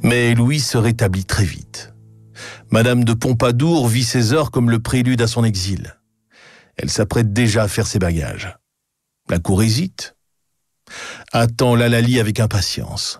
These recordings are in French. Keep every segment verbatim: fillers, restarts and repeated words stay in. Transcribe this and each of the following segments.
Mais Louis se rétablit très vite. Madame de Pompadour vit ses heures comme le prélude à son exil. Elle s'apprête déjà à faire ses bagages. La cour hésite, attend Lalali avec impatience.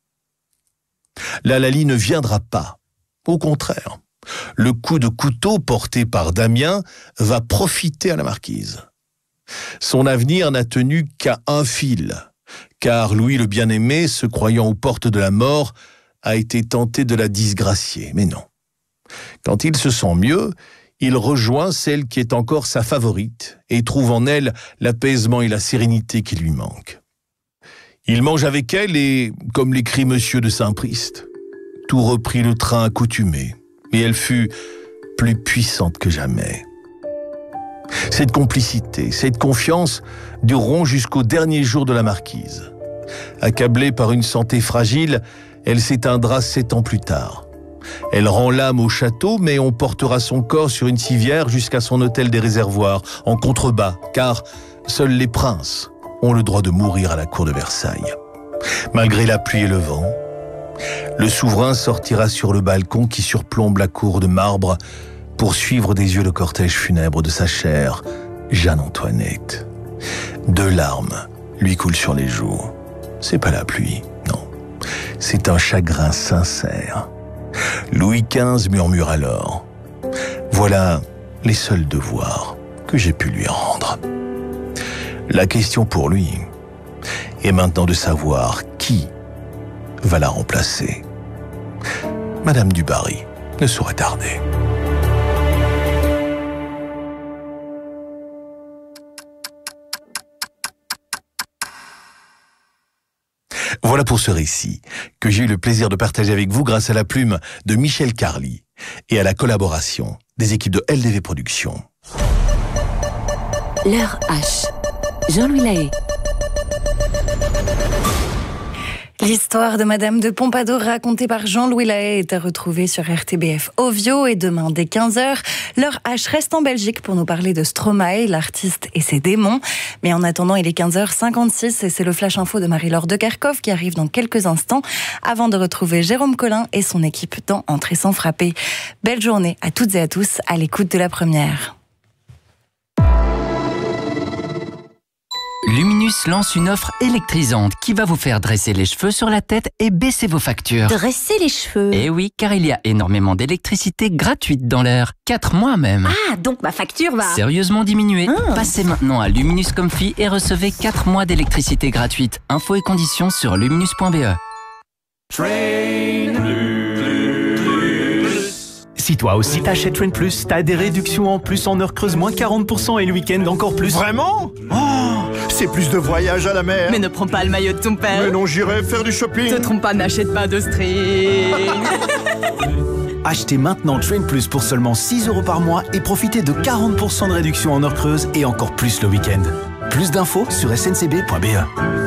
Lalali ne viendra pas. Au contraire, le coup de couteau porté par Damien va profiter à la marquise. Son avenir n'a tenu qu'à un fil, car Louis le bien-aimé, se croyant aux portes de la mort, a été tenté de la disgracier. Mais non. Quand il se sent mieux, il rejoint celle qui est encore sa favorite et trouve en elle l'apaisement et la sérénité qui lui manquent. Il mange avec elle et, comme l'écrit Monsieur de Saint-Priest, tout reprit le train accoutumé et elle fut plus puissante que jamais. Cette complicité, cette confiance dureront jusqu'au dernier jour de la marquise. Accablée par une santé fragile, elle s'éteindra sept ans plus tard. Elle rend l'âme au château, mais on portera son corps sur une civière jusqu'à son hôtel des réservoirs, en contrebas, car seuls les princes ont le droit de mourir à la cour de Versailles. Malgré la pluie et le vent, le souverain sortira sur le balcon qui surplombe la cour de marbre pour suivre des yeux le cortège funèbre de sa chère Jeanne-Antoinette. Deux larmes lui coulent sur les joues. C'est pas la pluie, non. C'est un chagrin sincère. Louis quinze murmure alors « Voilà les seuls devoirs que j'ai pu lui rendre. » La question pour lui est maintenant de savoir qui va la remplacer. Madame du Barry ne saurait tarder. Voilà pour ce récit que j'ai eu le plaisir de partager avec vous grâce à la plume de Michel Carly et à la collaboration des équipes de L D V Productions. L'heure H. Jean-Louis Lahaye. L'histoire de Madame de Pompadour racontée par Jean-Louis Lahaye est à retrouver sur R T B F Ovio et demain dès quinze heures. L'heure H reste en Belgique pour nous parler de Stromae, l'artiste et ses démons. Mais en attendant, il est quinze heures cinquante-six et c'est le Flash Info de Marie-Laure de Kerkhoff qui arrive dans quelques instants avant de retrouver Jérôme Collin et son équipe dans Entrée sans frapper. Belle journée à toutes et à tous à l'écoute de la première. Luminus lance une offre électrisante qui va vous faire dresser les cheveux sur la tête et baisser vos factures. Dresser les cheveux? Eh oui, car il y a énormément d'électricité gratuite dans l'air. quatre mois même. Ah, donc ma facture va... Sérieusement diminuer. Ah. Passez maintenant à Luminus Comfy et recevez quatre mois d'électricité gratuite. Infos et conditions sur luminus point b e. Train Plus. Si toi aussi t'achètes Train Plus, t'as des réductions en plus en heures creuses, moins quarante pour cent et le week-end encore plus. Vraiment? Oh, c'est plus de voyages à la mer. Mais ne prends pas le maillot de ton père. Mais non, j'irai faire du shopping. Te trompe pas, n'achète pas de string. Achetez maintenant Train Plus pour seulement six euros par mois et profitez de quarante pour cent de réduction en heures creuses et encore plus le week-end. Plus d'infos sur s n c b point b e.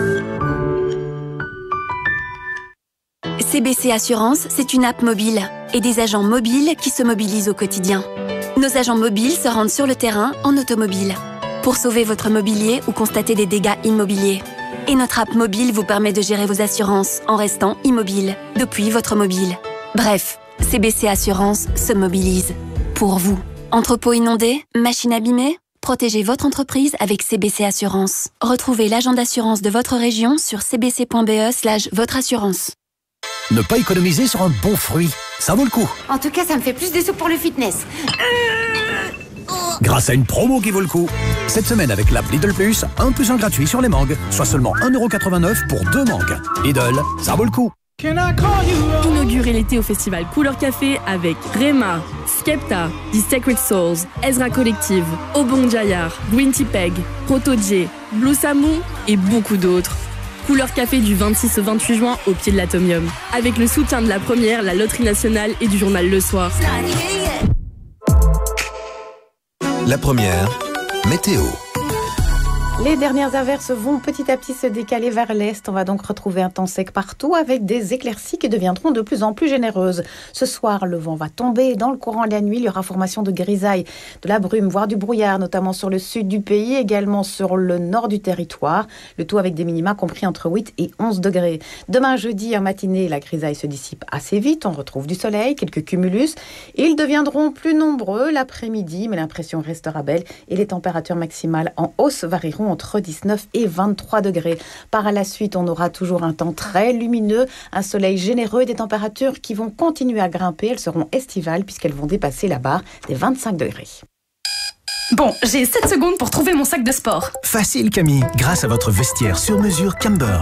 C B C Assurance, c'est une app mobile et des agents mobiles qui se mobilisent au quotidien. Nos agents mobiles se rendent sur le terrain en automobile pour sauver votre mobilier ou constater des dégâts immobiliers. Et notre app mobile vous permet de gérer vos assurances en restant immobile depuis votre mobile. Bref, C B C Assurance se mobilise pour vous. Entrepôt inondé, machine abîmée? Protégez votre entreprise avec C B C Assurance. Retrouvez l'agent d'assurance de votre région sur c b c point b e slash votre assurance. Ne pas économiser sur un bon fruit, ça vaut le coup. En tout cas, ça me fait plus de sous pour le fitness. Grâce à une promo qui vaut le coup. Cette semaine avec l'app Lidl Plus, un plus un gratuit sur les mangues, soit seulement un euro quatre-vingt-neuf pour deux mangues. Lidl, ça vaut le coup. Inaugurez l'été au festival Couleur Café avec Rema, Skepta, The Sacred Souls, Ezra Collective, Obong Jayar, Green Tea Peg, Proto J, Blue Samu et beaucoup d'autres. Couleur Café du vingt-six au vingt-huit juin au pied de l'Atomium. Avec le soutien de la Première, la Loterie Nationale et du journal Le Soir. La Première, météo. Les dernières averses vont petit à petit se décaler vers l'est. On va donc retrouver un temps sec partout avec des éclaircies qui deviendront de plus en plus généreuses. Ce soir, le vent va tomber. Dans le courant de la nuit, il y aura formation de grisaille, de la brume, voire du brouillard, notamment sur le sud du pays, également sur le nord du territoire. Le tout avec des minima compris entre huit et onze degrés. Demain jeudi, en matinée, la grisaille se dissipe assez vite. On retrouve du soleil, quelques cumulus. Ils deviendront plus nombreux l'après-midi, mais l'impression restera belle et les températures maximales en hausse varieront entre dix-neuf et vingt-trois degrés. Par la suite, on aura toujours un temps très lumineux, un soleil généreux et des températures qui vont continuer à grimper. Elles seront estivales puisqu'elles vont dépasser la barre des vingt-cinq degrés. Bon, j'ai sept secondes pour trouver mon sac de sport. Facile Camille, grâce à votre vestiaire sur mesure Camber.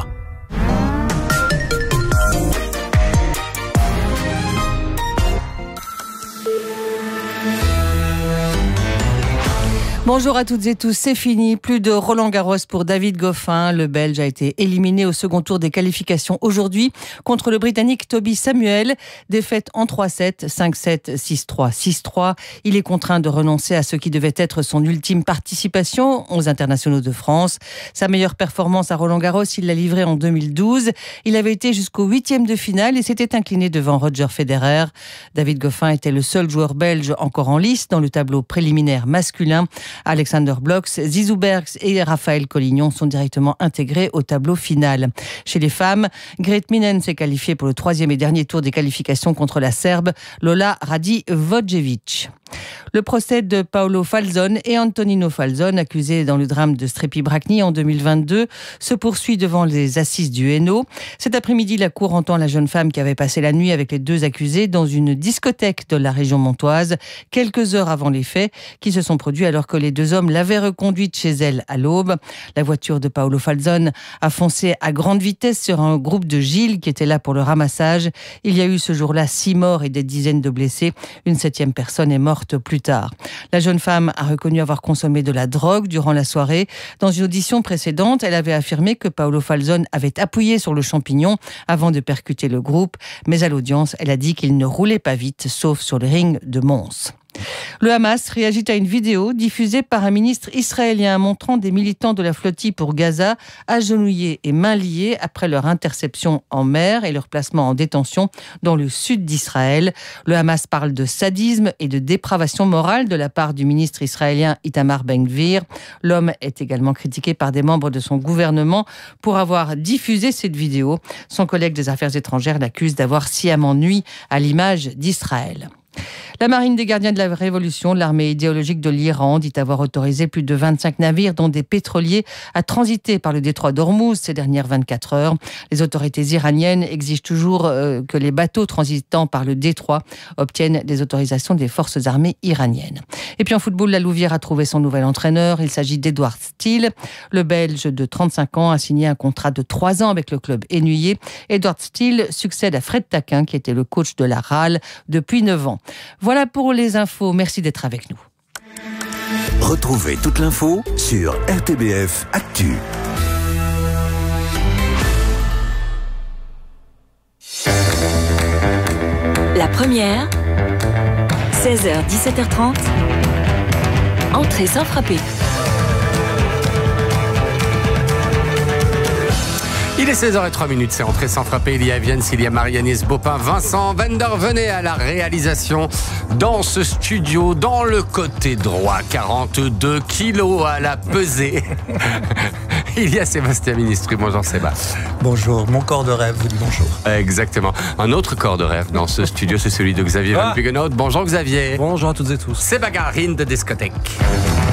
Bonjour à toutes et tous, c'est fini. Plus de Roland Garros pour David Goffin. Le Belge a été éliminé au second tour des qualifications aujourd'hui contre le Britannique Toby Samuel. Défaite en trois sept, cinq sept, six trois, six trois. Il est contraint de renoncer à ce qui devait être son ultime participation aux internationaux de France. Sa meilleure performance à Roland Garros, il l'a livrée en deux mille douze. Il avait été jusqu'au huitième de finale et s'était incliné devant Roger Federer. David Goffin était le seul joueur belge encore en lice dans le tableau préliminaire masculin. Alexander Blocks, Zizou Bergs et Raphaël Collignon sont directement intégrés au tableau final. Chez les femmes, Grete Minen s'est qualifiée pour le troisième et dernier tour des qualifications contre la Serbe Lola Radivojevic. Le procès de Paolo Falzone et Antonino Falzone, accusés dans le drame de Strepi Bracni en deux mille vingt-deux, se poursuit devant les assises du Hainaut. Cet après-midi, la cour entend la jeune femme qui avait passé la nuit avec les deux accusés dans une discothèque de la région montoise, quelques heures avant les faits, qui se sont produits alors que les deux hommes l'avaient reconduite chez elle à l'aube. La voiture de Paolo Falzone a foncé à grande vitesse sur un groupe de Gilles qui était là pour le ramassage. Il y a eu ce jour-là six morts et des dizaines de blessés. Une septième personne est morte plus tard. La jeune femme a reconnu avoir consommé de la drogue durant la soirée. Dans une audition précédente, elle avait affirmé que Paolo Falzone avait appuyé sur le champignon avant de percuter le groupe. Mais à l'audience, elle a dit qu'il ne roulait pas vite, sauf sur le ring de Mons. Le Hamas réagit à une vidéo diffusée par un ministre israélien montrant des militants de la flottille pour Gaza agenouillés et mains liées après leur interception en mer et leur placement en détention dans le sud d'Israël. Le Hamas parle de sadisme et de dépravation morale de la part du ministre israélien Itamar Ben-Gvir. L'homme est également critiqué par des membres de son gouvernement pour avoir diffusé cette vidéo. Son collègue des Affaires étrangères l'accuse d'avoir sciemment nui à l'image d'Israël. La marine des gardiens de la Révolution, l'armée idéologique de l'Iran, dit avoir autorisé plus de vingt-cinq navires, dont des pétroliers, à transiter par le détroit d'Ormuz ces dernières vingt-quatre heures. Les autorités iraniennes exigent toujours euh, que les bateaux transitant par le détroit obtiennent des autorisations des forces armées iraniennes. Et puis en football, la Louvière a trouvé son nouvel entraîneur. Il s'agit d'Edouard Steele. Le Belge de trente-cinq ans a signé un contrat de trois ans avec le club ennuyé. Edouard Steele succède à Fred Taquin, qui était le coach de la R A L depuis neuf ans. Voilà pour les infos. Merci d'être avec nous. Retrouvez toute l'info sur R T B F Actu. La première, seize heures dix-sept heures trente, entrée sans frapper. Il est seize heures zéro trois, c'est entrée sans frapper. Il y a Vienne, il y a Marie-Agnès Bopin, Vincent Vander, venez à la réalisation dans ce studio, dans le côté droit, quarante-deux kilos à la pesée. Il y a Sébastien Ministru. Bonjour Sébastien. Bonjour, mon corps de rêve vous dit bonjour. Exactement. Un autre corps de rêve dans ce studio, c'est celui de Xavier ah. Van Buggenhout. Bonjour Xavier. Bonjour à toutes et tous. C'est Bagarine de discothèque.